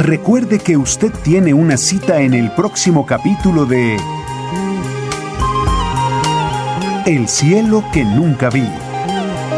recuerde que usted tiene una cita en el próximo capítulo de El cielo que nunca vi.